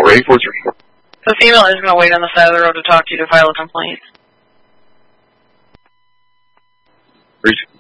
843. The female is going to wait on the side of the road to talk to you to file a complaint. Reach.